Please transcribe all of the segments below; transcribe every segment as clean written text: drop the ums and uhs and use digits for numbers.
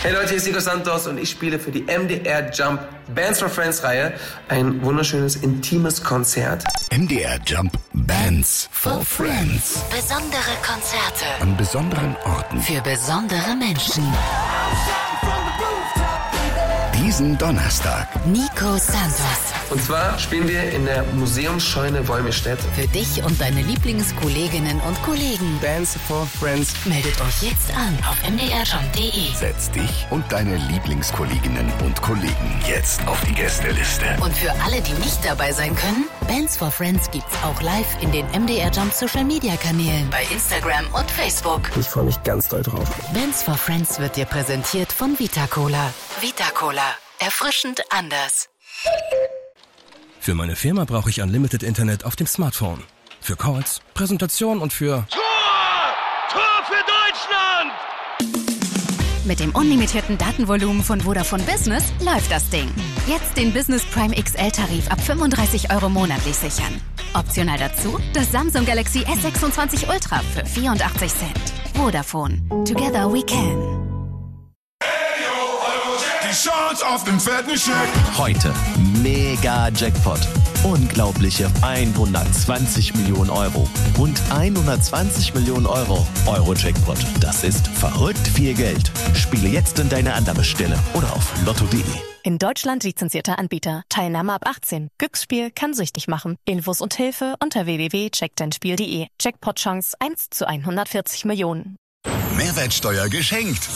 Hey Leute, hier ist Nico Santos und ich spiele für die MDR Jump Bands for Friends Reihe ein wunderschönes, intimes Konzert. MDR Jump Bands for Friends. Besondere Konzerte An besonderen Orten. für besondere Menschen. Diesen Donnerstag. Nico Santos. Und zwar spielen wir in der Museumsscheune Wolmirstedt. Für dich und deine Lieblingskolleginnen und Kollegen. Bands for Friends. Meldet euch jetzt an auf mdrjump.de. Setz dich und deine Lieblingskolleginnen und Kollegen jetzt auf die Gästeliste. Und für alle, die nicht dabei sein können, Bands for Friends gibt's auch live in den MDR Jump Social Media Kanälen bei Instagram und Facebook. Ich freue mich ganz doll drauf. Bands for Friends wird dir präsentiert von Vita Cola. Vita Cola. Erfrischend anders. Für meine Firma brauche ich Unlimited Internet auf dem Smartphone. Für Calls, Präsentation und für... Tor für Deutschland! Mit dem unlimitierten Datenvolumen von Vodafone Business läuft das Ding. Jetzt den Business Prime XL-Tarif ab 35 € monatlich sichern. Optional dazu das Samsung Galaxy S26 Ultra für 84 Cent. Vodafone. Together we can. Die Chance auf den fetten Scheck. Heute mega Jackpot. Unglaubliche 120 Millionen Euro. Rund 120 Millionen Euro. Euro-Jackpot. Das ist verrückt viel Geld. Spiele jetzt in deine Annahmestelle oder auf lotto.de. In Deutschland lizenzierter Anbieter. Teilnahme ab 18. Glücksspiel kann süchtig machen. Infos und Hilfe unter www.checkdeinspiel.de. Jackpot-Chance 1 zu 140 Millionen. Mehrwertsteuer geschenkt.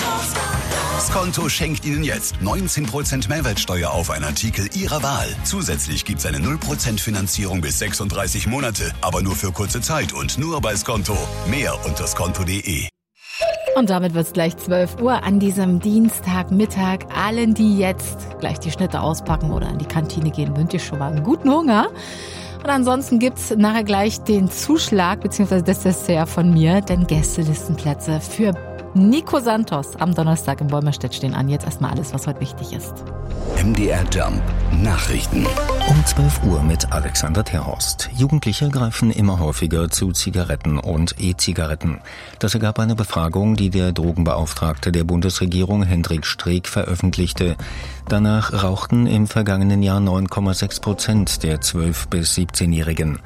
Skonto schenkt Ihnen jetzt 19% Mehrwertsteuer auf einen Artikel Ihrer Wahl. Zusätzlich gibt's eine 0% Finanzierung bis 36 Monate, aber nur für kurze Zeit und nur bei Skonto. Mehr unter skonto.de. Und damit wird es gleich 12 Uhr an diesem Dienstagmittag. Allen, die jetzt gleich die Schnitte auspacken oder in die Kantine gehen, wünsche ich schon mal einen guten Hunger. Und ansonsten gibt's nachher gleich den Zuschlag bzw. das Dessert von mir, denn Gästelistenplätze für Nico Santos am Donnerstag in Wolmirstedt stehen an. Jetzt erstmal alles, was heute wichtig ist. MDR Jump Nachrichten. Um 12 Uhr mit Alexander Terhorst. Jugendliche greifen immer häufiger zu Zigaretten und E-Zigaretten. Das ergab eine Befragung, die der Drogenbeauftragte der Bundesregierung Hendrik Streeck veröffentlichte. Danach rauchten im vergangenen Jahr 9,6% der 12- bis 17-Jährigen.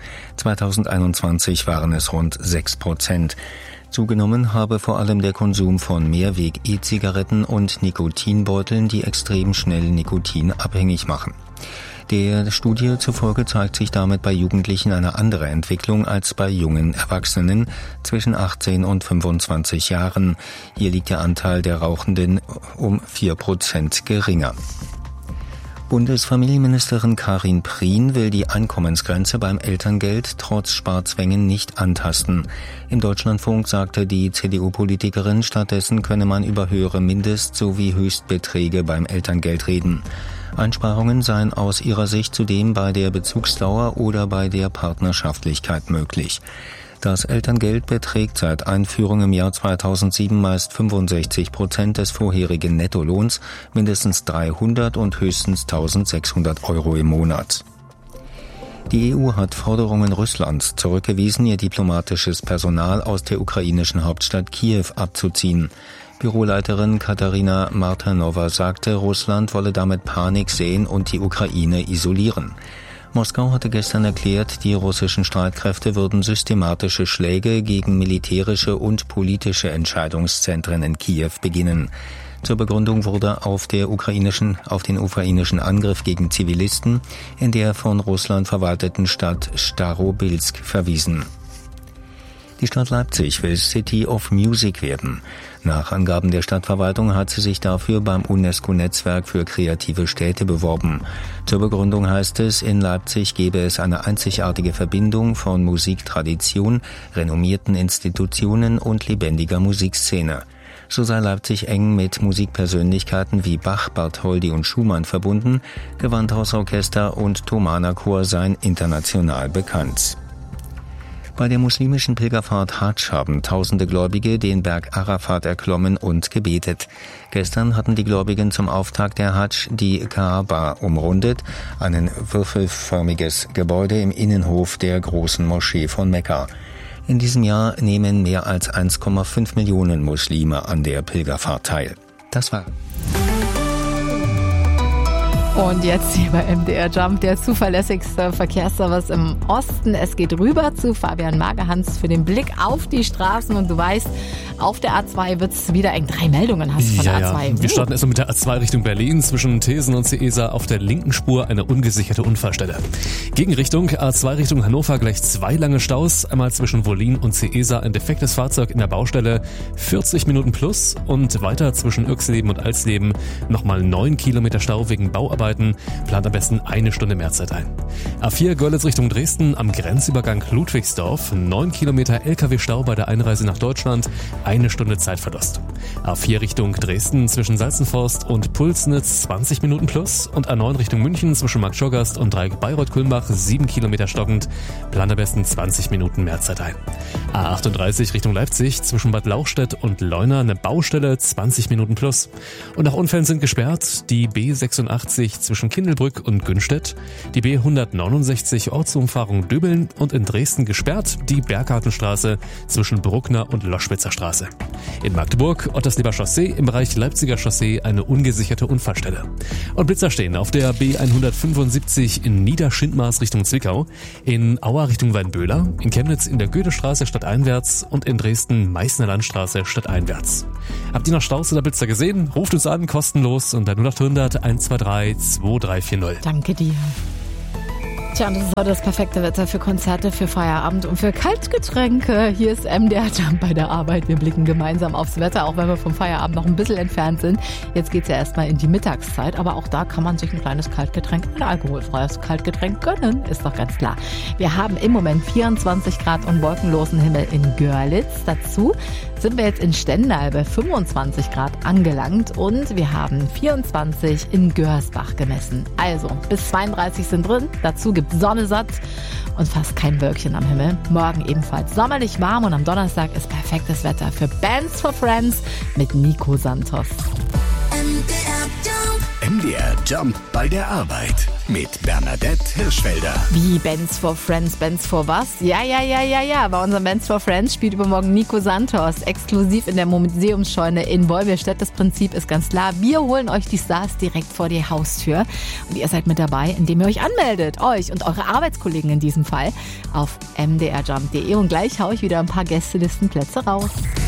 2021 waren es rund 6%. Zugenommen habe vor allem der Konsum von Mehrweg-E-Zigaretten und Nikotinbeuteln, die extrem schnell Nikotin abhängig machen. Der Studie zufolge zeigt sich damit bei Jugendlichen eine andere Entwicklung als bei jungen Erwachsenen zwischen 18 und 25 Jahren. Hier liegt der Anteil der Rauchenden um 4% geringer. Bundesfamilienministerin Karin Prien will die Einkommensgrenze beim Elterngeld trotz Sparzwängen nicht antasten. Im Deutschlandfunk sagte die CDU-Politikerin, stattdessen könne man über höhere Mindest- sowie Höchstbeträge beim Elterngeld reden. Einsparungen seien aus ihrer Sicht zudem bei der Bezugsdauer oder bei der Partnerschaftlichkeit möglich. Das Elterngeld beträgt seit Einführung im Jahr 2007 meist 65% des vorherigen Nettolohns, mindestens 300 und höchstens 1.600 € im Monat. Die EU hat Forderungen Russlands zurückgewiesen, ihr diplomatisches Personal aus der ukrainischen Hauptstadt Kiew abzuziehen. Büroleiterin Katarina Martynova sagte, Russland wolle damit Panik säen und die Ukraine isolieren. Moskau hatte gestern erklärt, die russischen Streitkräfte würden systematische Schläge gegen militärische und politische Entscheidungszentren in Kiew beginnen. Zur Begründung wurde auf den ukrainischen Angriff gegen Zivilisten in der von Russland verwalteten Stadt Starobilsk verwiesen. Die Stadt Leipzig will City of Music werden. Nach Angaben der Stadtverwaltung hat sie sich dafür beim UNESCO-Netzwerk für kreative Städte beworben. Zur Begründung heißt es, in Leipzig gebe es eine einzigartige Verbindung von Musiktradition, renommierten Institutionen und lebendiger Musikszene. So sei Leipzig eng mit Musikpersönlichkeiten wie Bach, Bartholdy und Schumann verbunden, Gewandhausorchester und Thomaner Chor seien international bekannt. Bei der muslimischen Pilgerfahrt Hadsch haben tausende Gläubige den Berg Arafat erklommen und gebetet. Gestern hatten die Gläubigen zum Auftakt der Hadsch die Kaaba umrundet, ein würfelförmiges Gebäude im Innenhof der großen Moschee von Mekka. In diesem Jahr nehmen mehr als 1,5 Millionen Muslime an der Pilgerfahrt teil. Das war... Und jetzt hier bei MDR Jump, der zuverlässigste Verkehrsservice im Osten. Es geht rüber zu Fabian Magerhans für den Blick auf die Straßen. Und du weißt, auf der A2 wird es wieder eng. 3 Meldungen hast du von der A2. Wir starten erstmal mit der A2 Richtung Berlin. Zwischen Thesen und Ciesa auf der linken Spur eine ungesicherte Unfallstelle. Gegenrichtung A2 Richtung Hannover gleich 2 lange Staus. Einmal zwischen Wollin und Ciesa ein defektes Fahrzeug in der Baustelle. 40 Minuten plus. Und weiter zwischen Irxleben und Alsleben nochmal 9 Kilometer Stau wegen Bauarbeiten. Plant am besten 1 Stunde Mehrzeit ein. A4 Görlitz Richtung Dresden am Grenzübergang Ludwigsdorf. 9 Kilometer LKW-Stau bei der Einreise nach Deutschland. 1 Stunde Zeitverlust. A4 Richtung Dresden zwischen Salzenforst und Pulsnitz 20 Minuten plus. Und A9 Richtung München zwischen Marktschorgast und Dreieck Bayreuth-Kulmbach 7 Kilometer stockend. Plant am besten 20 Minuten Mehrzeit ein. A38 Richtung Leipzig zwischen Bad Lauchstädt und Leuna eine Baustelle 20 Minuten plus. Und nach Unfällen sind gesperrt die B86 zwischen Kindelbrück und Günnstedt, die B169 Ortsumfahrung Döbeln und in Dresden gesperrt die Berggartenstraße zwischen Bruckner und Loschwitzer Straße. In Magdeburg Ottersleber Chaussee im Bereich Leipziger Chaussee eine ungesicherte Unfallstelle. Und Blitzer stehen auf der B175 in Niederschindmaß Richtung Zwickau, in Aua Richtung Weinböhler, in Chemnitz in der Goethestraße stadteinwärts und in Dresden Meißner Landstraße stadteinwärts. Habt ihr noch Staus oder Blitzer gesehen? Ruft uns an, kostenlos unter 0800 123 2340. Danke dir. Tja, und das ist heute das perfekte Wetter für Konzerte, für Feierabend und für Kaltgetränke. Hier ist MDR Jump bei der Arbeit. Wir blicken gemeinsam aufs Wetter, auch wenn wir vom Feierabend noch ein bisschen entfernt sind. Jetzt geht's ja erstmal in die Mittagszeit, aber auch da kann man sich ein kleines Kaltgetränk, ein alkoholfreies Kaltgetränk gönnen, ist doch ganz klar. Wir haben im Moment 24 Grad und wolkenlosen Himmel in Görlitz. Dazu sind wir jetzt in Stendal bei 25 Grad angelangt und wir haben 24 in Görsbach gemessen. Also bis 32 sind drin, dazu gibt Sonne satt und fast kein Wölkchen am Himmel. Morgen ebenfalls sommerlich warm und am Donnerstag ist perfektes Wetter für Bands for Friends mit Nico Santos. MDR Jump bei der Arbeit mit Bernadette Hirschfelder. Wie Bands for Friends, Bands for was? Ja. Bei unseren Bands for Friends spielt übermorgen Nico Santos exklusiv in der Museumsscheune in Wolmirstedt. Das Prinzip ist ganz klar. Wir holen euch die Stars direkt vor die Haustür und ihr seid mit dabei, indem ihr euch anmeldet. Euch und eure Arbeitskollegen in diesem Fall auf mdrjump.de und gleich haue ich wieder ein paar Gästelistenplätze raus.